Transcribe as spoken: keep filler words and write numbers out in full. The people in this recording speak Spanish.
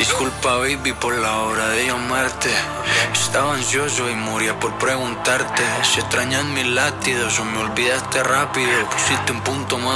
Disculpa, baby, por la hora de llamarte. Estaba ansioso y moría por preguntarte si extrañas mis latidos o me olvidaste rápido. Pusiste un punto más